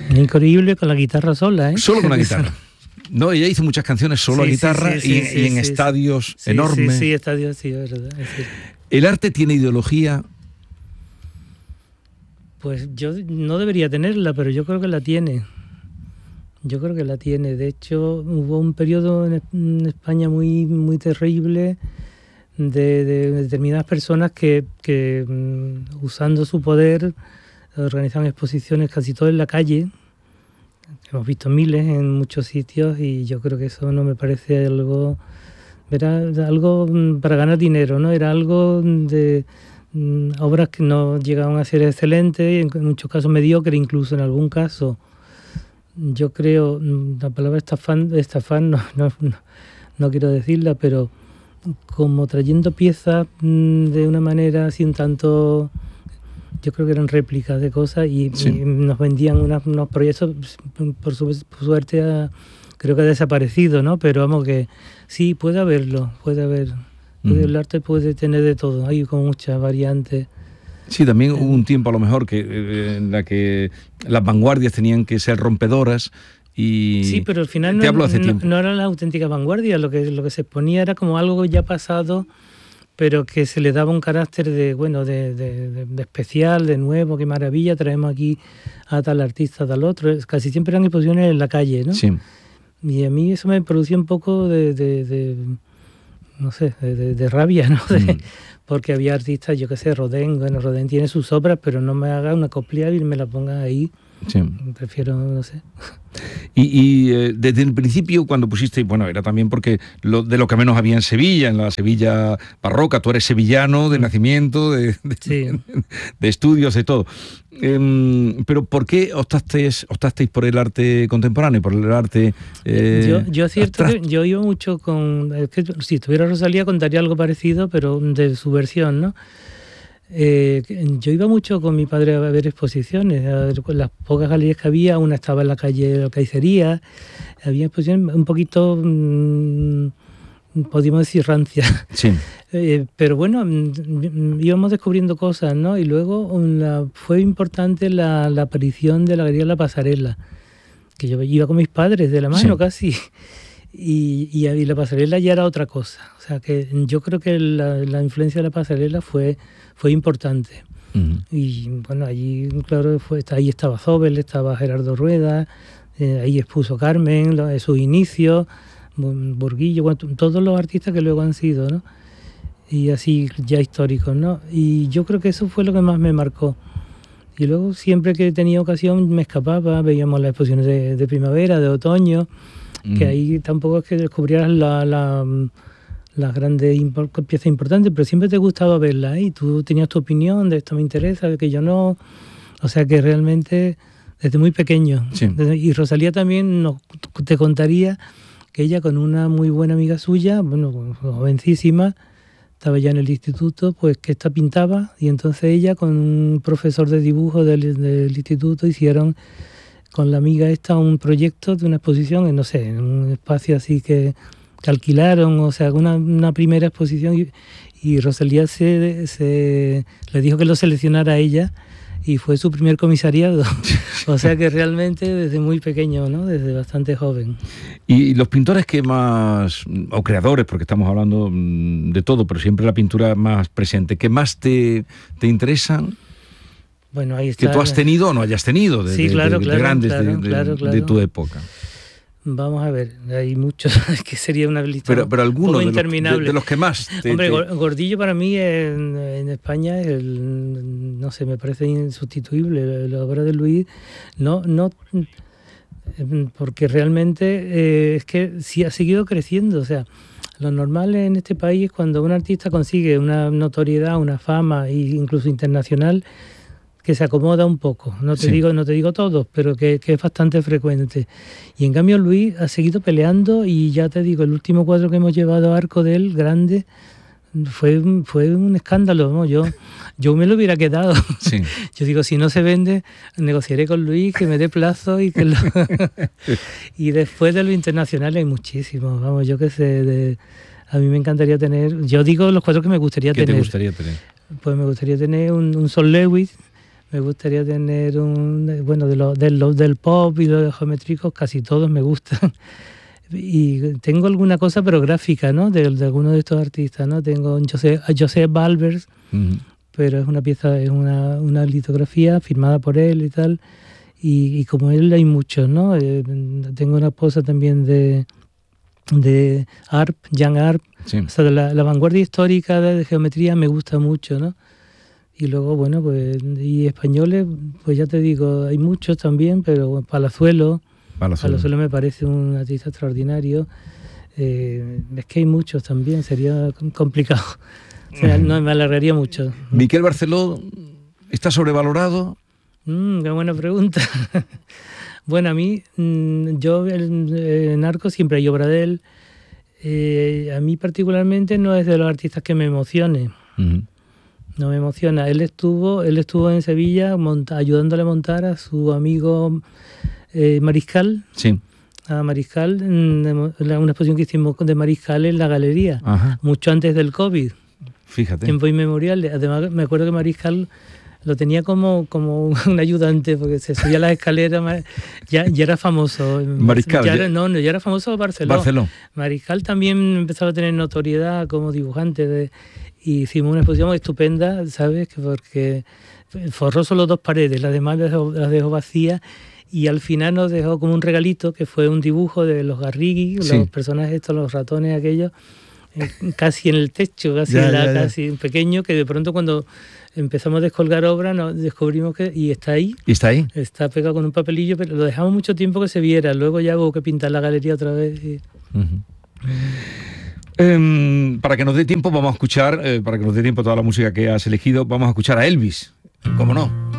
Es increíble con la guitarra sola, ¿eh? Solo con la guitarra. No, ella hizo muchas canciones solo a guitarra y en estadios enormes. Sí, estadios, sí, es verdad. ¿El arte tiene ideología? Pues yo no debería tenerla, pero yo creo que la tiene. De hecho, hubo un periodo en España muy, muy terrible de determinadas personas que usando su poder organizaban exposiciones casi todo en la calle. Hemos visto miles en muchos sitios y yo creo que eso no me parece algo... Era algo para ganar dinero, ¿no? Era algo de obras que no llegaban a ser excelentes, en muchos casos mediocres, incluso en algún caso. Yo creo, la palabra estafar no quiero decirla, pero como trayendo piezas de una manera así un tanto... Yo creo que eran réplicas de cosas y nos vendían unos proyectos, por suerte creo que ha desaparecido, ¿no? Pero vamos que sí, puede haberlo. El arte puede tener de todo, hay como muchas variantes. Sí, también hubo un tiempo a lo mejor en la que las vanguardias tenían que ser rompedoras y... Sí, pero al final no eran las auténticas vanguardias, lo que se exponía era como algo ya pasado, pero que se le daba un carácter de especial, de nuevo, qué maravilla, traemos aquí a tal artista, a tal otro. Casi siempre eran exposiciones en la calle, ¿no? Sí. Y a mí eso me producía un poco de rabia, ¿no? Porque había artistas, yo qué sé, Rodin tiene sus obras, pero no me haga una copia y me la ponga ahí. Sí. Prefiero, no sé. Y desde el principio, cuando pusiste, bueno, era también porque de lo que menos había en Sevilla, en la Sevilla barroca, tú eres sevillano de nacimiento, de estudios, de todo. Pero ¿por qué optasteis por el arte contemporáneo, por el arte yo es cierto que yo iba mucho con... Es que si estuviera Rosalía contaría algo parecido, pero de su versión, ¿no? Yo iba mucho con mi padre a ver exposiciones, a ver las pocas galerías que había, una estaba en la calle de la Caicería, había exposiciones un poquito, podríamos decir, rancias. Sí. Pero bueno, íbamos descubriendo cosas, ¿no? Y luego fue importante la aparición de la Galería La Pasarela, que yo iba con mis padres de la mano casi. Y la pasarela ya era otra cosa. O sea que yo creo que la influencia de la pasarela fue importante. Uh-huh. Y bueno, allí claro ahí estaba Zobel, estaba Gerardo Rueda, ahí expuso Carmen, sus inicios, Burguillo, bueno, todos los artistas que luego han sido, ¿no? Y así ya históricos, ¿no? Y yo creo que eso fue lo que más me marcó. Y luego siempre que tenía ocasión me escapaba, veíamos las exposiciones de primavera, de otoño, que ahí tampoco es que descubrieras las grandes piezas importantes, pero siempre te gustaba verlas, ¿eh? Y tú tenías tu opinión de esto me interesa, de que yo no... O sea que realmente desde muy pequeño. Sí. Y Rosalía también te contaría que ella con una muy buena amiga suya, bueno, jovencísima, estaba ya en el instituto, pues que esta pintaba y entonces ella con un profesor de dibujo del instituto hicieron con la amiga esta un proyecto de una exposición en, no sé, en un espacio así que alquilaron, o sea, una primera exposición y Rosalía le dijo que lo seleccionara a ella y fue su primer comisariado. O sea que realmente desde muy pequeño, ¿no? Desde bastante joven. Y los pintores que más, o creadores, porque estamos hablando de todo, pero siempre la pintura más presente, ¿qué más te interesan? Bueno, ahí está. Que tú has tenido o no hayas tenido, de grandes de tu época. Vamos a ver, hay muchos, que sería una lista pero algunos interminable. De los que más Hombre, Gordillo para mí en España es no sé, me parece insustituible la obra de Luis, no porque realmente es que sí ha seguido creciendo. O sea, lo normal en este país es cuando un artista consigue una notoriedad, una fama e incluso internacional, que se acomoda un poco, no te digo todos, pero que es bastante frecuente. Y en cambio Luis ha seguido peleando y ya te digo, el último cuadro que hemos llevado a arco de él, grande, fue un escándalo, ¿no? Yo me lo hubiera quedado. Sí. Yo digo, si no se vende, negociaré con Luis que me dé plazo y que y después de lo internacional hay muchísimos, vamos, yo qué sé, a mí me encantaría tener, yo digo los cuadros que me gustaría tener. ¿Qué te gustaría tener? Pues me gustaría tener un Sol Lewis, Me gustaría tener bueno, del pop y de los geométricos, casi todos me gustan. Y tengo alguna cosa, pero gráfica, ¿no? De alguno de estos artistas, ¿no? Tengo a Josep Balbers, pero es una pieza, es una litografía firmada por él y tal. Y como él hay muchos, ¿no? Tengo una esposa también de Arp, Jan Arp. Sí. O sea, de la vanguardia histórica de geometría me gusta mucho, ¿no? Y luego, bueno, pues, y españoles, pues ya te digo, hay muchos también, pero Palazuelo me parece un artista extraordinario. Es que hay muchos también, sería complicado. O sea, no me alargaría mucho. Miquel Barceló, ¿está sobrevalorado? Qué buena pregunta. Bueno, a mí, yo el Narco siempre hay obra de él. A mí particularmente no es de los artistas que me emocione. No me emociona. Él estuvo en Sevilla ayudándole a montar a su amigo Mariscal. Sí. A Mariscal, una exposición que hicimos de Mariscal en la galería, mucho antes del COVID. Fíjate. Tiempo inmemorial. Además, me acuerdo que Mariscal lo tenía como un ayudante, porque se subía a las escaleras, ya era famoso. Mariscal. Ya era famoso Barceló. Mariscal también empezaba a tener notoriedad como dibujante. Y hicimos una exposición estupenda, ¿sabes? Porque forró solo 2 paredes, las demás las dejó vacías. Y al final nos dejó como un regalito, que fue un dibujo de los Garrigui, los personajes estos, los ratones aquellos, casi en el techo, casi pequeño, que de pronto cuando empezamos a descolgar obra nos descubrimos que... Y está ahí. Está pegado con un papelillo, pero lo dejamos mucho tiempo que se viera. Luego ya hubo que pintar la galería otra vez. Para que nos dé tiempo, vamos a escuchar, para que nos dé tiempo toda la música que has elegido, vamos a escuchar a Elvis, ¿cómo no?